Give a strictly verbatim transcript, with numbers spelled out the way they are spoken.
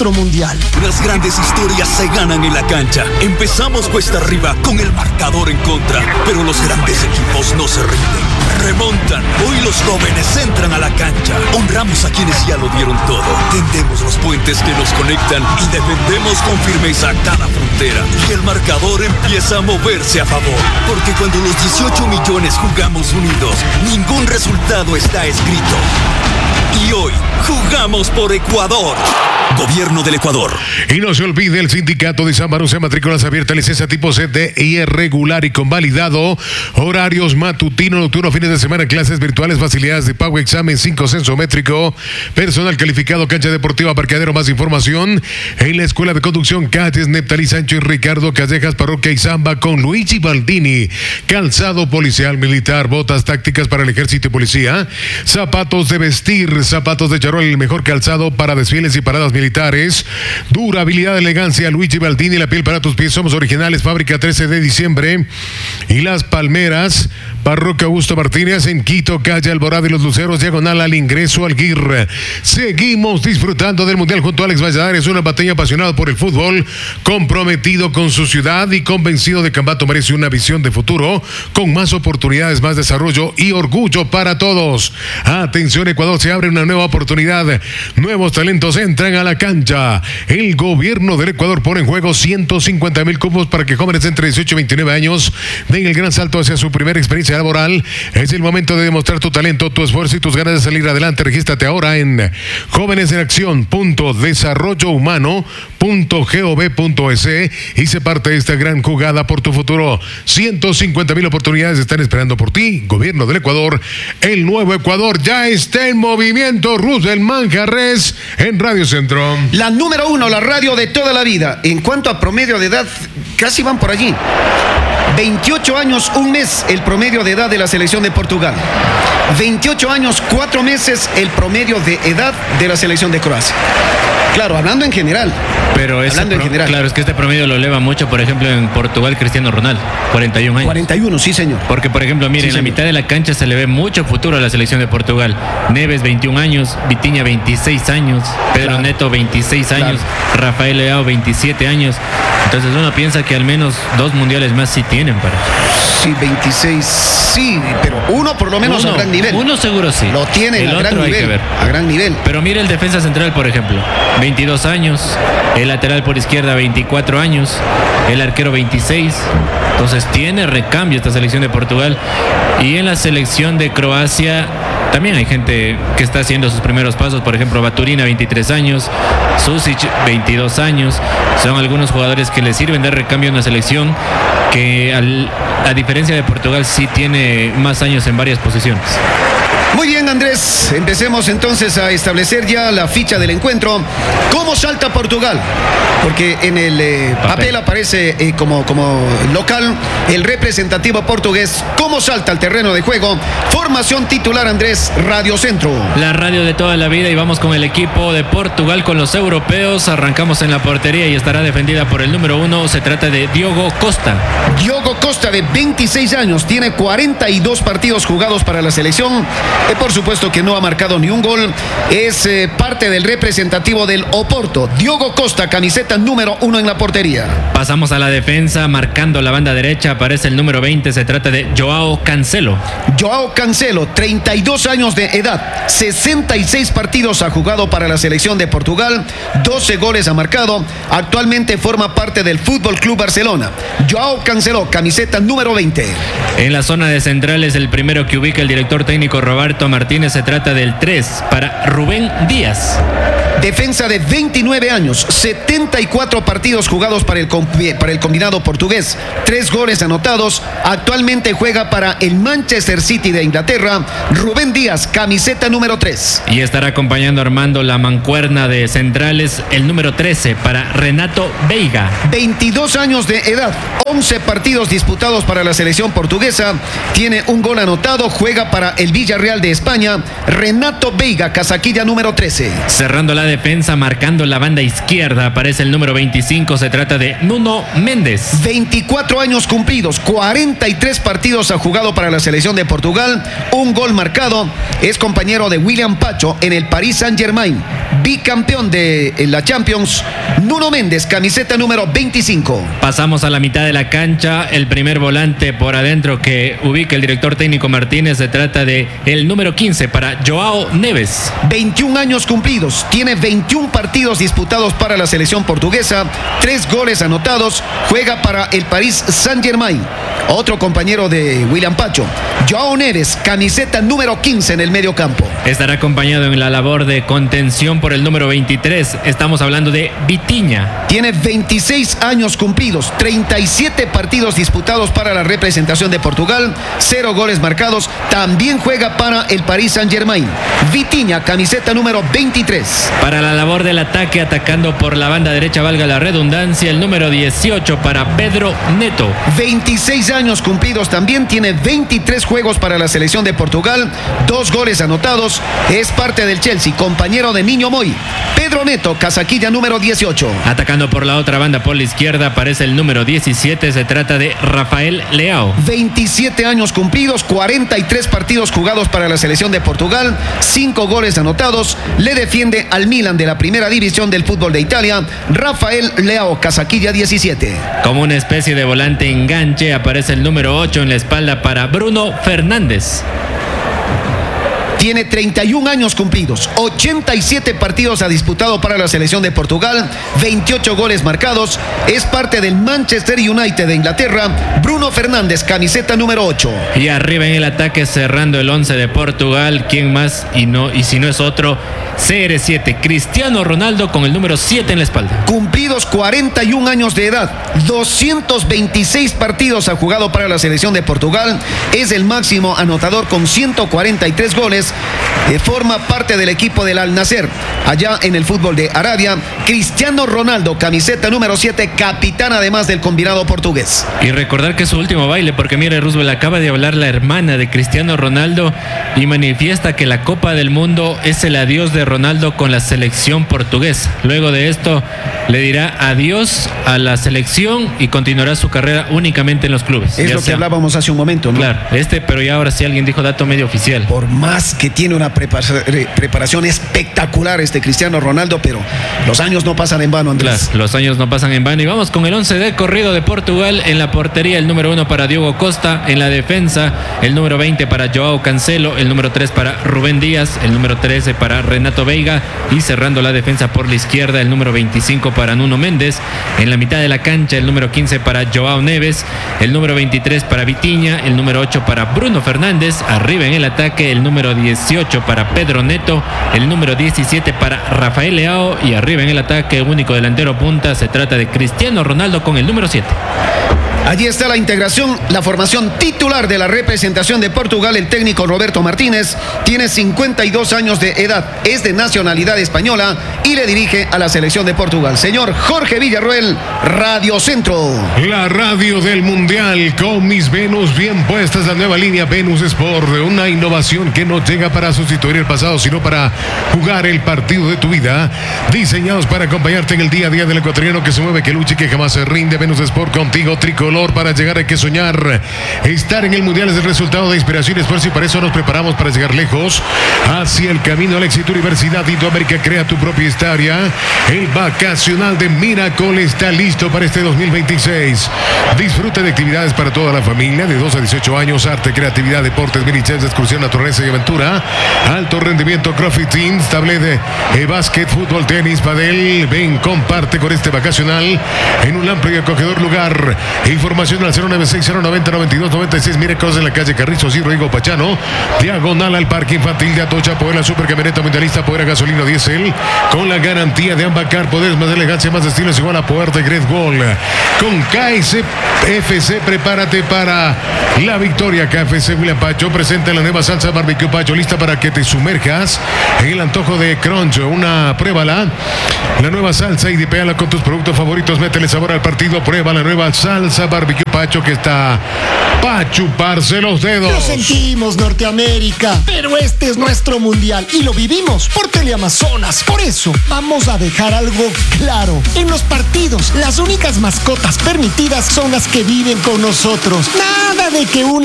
otro mundial. Las grandes historias se ganan en la cancha. Empezamos cuesta arriba con el marcador en contra, pero los grandes equipos no se rinden. Remontan. Hoy los jóvenes entran a la cancha. Honramos a quienes ya lo dieron todo. Tendemos los puentes que nos conectan y defendemos con firmeza cada frontera. Y el marcador empieza a moverse a favor. Porque cuando los dieciocho millones jugamos unidos, ningún resultado está escrito. Y hoy jugamos por Ecuador. Gobierno del Ecuador. Y no se olvide, el sindicato de San Manuel, matrículas abiertas, licencia tipo C D y irregular y convalidado. Horarios matutino, nocturno, fines de semana, clases virtuales, facilidades de pago, examen cinco censométrico, personal calificado, cancha deportiva, parqueadero. Más información en la Escuela de Conducción Cáceres, Neptalí Sancho y Ricardo Callejas, Parroquia Izamba, con Luigi Baldini. Calzado policial, militar, botas tácticas para el ejército y policía, zapatos de vestir, zapatos de charol, el mejor calzado para desfiles y paradas militares. Durabilidad, elegancia, Luigi Baldini, la piel para tus pies, somos originales, fábrica trece de diciembre y Las Palmeras, Parroquia Augusto Martínez en Quito, calle Alborada y Los Luceros, diagonal al ingreso al G I R. Seguimos disfrutando del Mundial junto a Alex Valladares, una batalla apasionada por el fútbol, comprometido con su ciudad y convencido de que Ambato merece una visión de futuro con más oportunidades, más desarrollo y orgullo para todos. Atención, Ecuador, se abre una nueva oportunidad, nuevos talentos entran a la cancha. El gobierno del Ecuador pone en juego ciento cincuenta mil cupos para que jóvenes entre dieciocho y veintinueve años den el gran salto hacia su primera experiencia laboral. Es el momento de demostrar tu talento, tu esfuerzo y tus ganas de salir adelante. Regístrate ahora en jóvenes en acción punto desarrollo humano punto gov punto es y se parte de esta gran jugada por tu futuro. ciento cincuenta mil oportunidades están esperando por ti. Gobierno del Ecuador, el nuevo Ecuador ya está en movimiento. Rusel Manjarres en Radio Centro. La número uno, la radio de toda la vida. En cuanto a promedio de edad, casi van por allí. veintiocho años, un mes, el promedio de edad de la selección de Portugal. veintiocho años, cuatro meses, el promedio de edad de la selección de Croacia. Claro, hablando en general. Pero hablando en pro, general. Claro, es que este promedio lo eleva mucho, por ejemplo, en Portugal, Cristiano Ronaldo, cuarenta y un años. cuarenta y uno, sí, señor. Porque, por ejemplo, miren, sí, en la mitad de la cancha se le ve mucho futuro a la selección de Portugal. Neves, veintiún años, Vitinha, veintiséis años, Pedro claro. Neto, veintiséis años, claro. Rafael Leao, veintisiete años. Entonces uno piensa que al menos dos mundiales más sí tienen para. Sí, veintiséis, sí, pero uno por lo menos uno, a gran nivel. Uno seguro sí. Lo tienen a gran nivel. A gran nivel. Pero mire el defensa central, por ejemplo, veintidós años, el lateral por izquierda, veinticuatro años, el arquero, veintiséis. Entonces tiene recambio esta selección de Portugal. Y en la selección de Croacia también hay gente que está haciendo sus primeros pasos, por ejemplo, Baturina, veintitrés años, Susic, veintidós años. Son algunos jugadores que le sirven de recambio en una selección que, al, a diferencia de Portugal, sí tiene más años en varias posiciones. Muy bien, Andrés, empecemos entonces a establecer ya la ficha del encuentro. ¿Cómo salta Portugal? Porque en el eh, papel. papel aparece eh, como, como local el representativo portugués. ¿Cómo salta al terreno de juego? Formación titular, Andrés, Radio Centro. La radio de toda la vida y vamos con el equipo de Portugal, con los europeos. Arrancamos en la portería y estará defendida por el número uno. Se trata de Diogo Costa. Diogo Costa, de veintiséis años, tiene cuarenta y dos partidos jugados para la selección. Eh, por supuesto que no ha marcado ni un gol. Es eh, parte del representativo del Oporto. Diogo Costa, camiseta número uno en la portería. Pasamos a la defensa, marcando la banda derecha. Aparece el número veinte. Se trata de Joao Cancelo. Joao Cancelo, treinta y dos años de edad. sesenta y seis partidos ha jugado para la selección de Portugal. doce goles ha marcado. Actualmente forma parte del Fútbol Club Barcelona. Joao Cancelo, camiseta número veinte. En la zona de centrales, el primero que ubica el director técnico Roberto Martínez. Se trata del tres para Rubén Díaz. Defensa de veintinueve años, setenta y cuatro partidos jugados para el, para el combinado portugués, tres goles anotados. Actualmente juega para el Manchester City de Inglaterra. Rubén Díaz, camiseta número tres. Y estará acompañando Armando la mancuerna de centrales, el número trece para Renato Veiga. veintidós años de edad, once partidos disputados para la selección portuguesa. Tiene un gol anotado, juega para el Villarreal de España. Renato Veiga, casaquilla número trece. Cerrando la defensa, marcando la banda izquierda, aparece el número veinticinco. Se trata de Nuno Méndez. veinticuatro años cumplidos, cuarenta y tres partidos ha jugado para la selección de Portugal, un gol marcado. Es compañero de William Pacho en el Paris Saint-Germain, bicampeón de la Champions. Nuno Méndez, camiseta número veinticinco. Pasamos a la mitad de la cancha. El primer volante por adentro que ubica el director técnico Martínez, se trata de el número quince para Joao Neves. veintiún años cumplidos, tiene veintiún partidos disputados para la selección portuguesa, tres goles anotados, juega para el Paris Saint-Germain. Otro compañero de William Pacho, Joao Neves, camiseta número quince en el medio campo. Estará acompañado en la labor de contención por el número veintitrés. Estamos hablando de Vitinha. Tiene veintiséis años cumplidos, treinta y siete partidos disputados para la representación de Portugal, cero goles marcados. También juega para el Paris Saint-Germain. Vitinha, camiseta número veintitrés. Para la labor del ataque, atacando por la banda derecha, valga la redundancia, el número dieciocho para Pedro Neto. veintiséis años cumplidos también, tiene veintitrés juegos para la selección de Portugal, dos goles anotados, es parte del Chelsea, compañero de Niño Moy. Pedro Neto, casaquilla número dieciocho. Atacando por la otra banda, por la izquierda, aparece el número diecisiete, se trata de Rafael Leao. veintisiete años cumplidos, cuarenta y tres partidos jugados para la selección de Portugal, cinco goles anotados, le defiende al Milan de la primera división del fútbol de Italia. Rafael Leao, casaquilla diecisiete. Como una especie de volante enganche, aparece el número ocho en la espalda para Bruno Fernández. Tiene treinta y un años cumplidos, ochenta y siete partidos ha disputado para la selección de Portugal, veintiocho goles marcados, es parte del Manchester United de Inglaterra. Bruno Fernández, camiseta número ocho. Y arriba en el ataque, cerrando el once de Portugal, ¿quién más? Y, no, y si no es otro, C R siete, Cristiano Ronaldo, con el número siete en la espalda. Cumplidos cuarenta y un años de edad, doscientos veintiséis partidos ha jugado para la selección de Portugal, es el máximo anotador con ciento cuarenta y tres goles. Eh, forma parte del equipo del Al Nassr allá en el fútbol de Arabia. Cristiano Ronaldo, camiseta número siete, capitán además del combinado portugués. Y recordar que es su último baile, porque mire, Roosevelt, acaba de hablar la hermana de Cristiano Ronaldo y manifiesta que la Copa del Mundo es el adiós de Ronaldo con la selección portuguesa. Luego de esto le dirá adiós a la selección y continuará su carrera únicamente en los clubes. Es ya lo sea, que hablábamos hace un momento, ¿no? Claro, este, pero ya ahora sí alguien dijo dato medio oficial. Por más que tiene una preparación espectacular este Cristiano Ronaldo, pero los años no pasan en vano, Andrés. Claro, los años no pasan en vano. Y vamos con el once de corrido de Portugal. En la portería, el número uno para Diogo Costa. En la defensa, el número veinte para Joao Cancelo. El número tres para Rubén Díaz. El número trece para Renato Veiga. Y cerrando la defensa por la izquierda, el número veinticinco para Nuno Méndez. En la mitad de la cancha, el número quince para Joao Neves. El número veintitrés para Vitinha. El número ocho para Bruno Fernández. Arriba en el ataque, el número dieciocho para Pedro Neto, el número diecisiete para Rafael Leao, y arriba en el ataque, único delantero punta, se trata de Cristiano Ronaldo con el número siete. Allí está la integración, la formación titular de la representación de Portugal. El técnico Roberto Martínez tiene cincuenta y dos años de edad, es de nacionalidad española y le dirige a la selección de Portugal. Señor Jorge Villarroel, Radio Centro. La radio del Mundial con mis Venus bien puestas, la nueva línea Venus Sport, una innovación que no llega para sustituir el pasado, sino para jugar el partido de tu vida. Diseñados para acompañarte en el día a día del ecuatoriano que se mueve, que lucha y que jamás se rinde. Venus Sport contigo, tricolor. Para llegar hay que soñar. Estar en el Mundial es el resultado de inspiración y esfuerzo, y para eso nos preparamos para llegar lejos hacia el camino al éxito. Universidad Indoamérica, crea tu propia historia. El vacacional de Miracle está listo para este dos mil veintiséis. Disfruta de actividades para toda la familia de dos a dieciocho años, arte, creatividad, deportes, mini-chefs, excursión, naturaleza y aventura, alto rendimiento, CrossFit Teams, tablet, eh, básquet, fútbol, tenis, padel. Ven, comparte con este vacacional en un amplio y acogedor lugar. Información al cero nueve seis cero noventa noventa y dos noventa y seis. Mire cosas en la calle Carrizo, sí, Rodrigo Pachano, diagonal al parque infantil de Atocha. Poder super camioneta mundialista, poder a gasolina diésel con la garantía de Ambacar. Poder más elegancia, más estilo, es igual a poder de Great Wall. Con K S F C, prepárate para la victoria. K F C William Pacho presenta la nueva salsa barbecue Pacho, lista para que te sumerjas en el antojo de crunch. Una, pruébala, la nueva salsa y dipeala con tus productos favoritos. Métele sabor al partido, prueba la nueva salsa Barbecue Pacho, que está para chuparse los dedos. Lo sentimos, Norteamérica, pero este es nuestro mundial y lo vivimos por Teleamazonas. Por eso, vamos a dejar algo claro. En los partidos, las únicas mascotas permitidas son las que viven con nosotros. Nada de que una